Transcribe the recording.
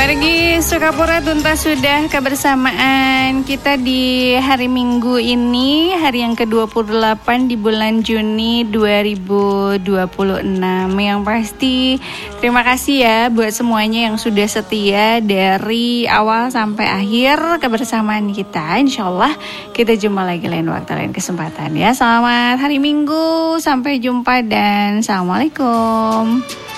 Wargi Sukapura, tuntas sudah kebersamaan kita di hari Minggu ini, hari yang ke-28 di bulan Juni 2026. Yang pasti terima kasih ya buat semuanya yang sudah setia dari awal sampai akhir kebersamaan kita. Insya Allah kita jumpa lagi lain waktu, lain kesempatan ya. Selamat hari Minggu, sampai jumpa dan Assalamualaikum.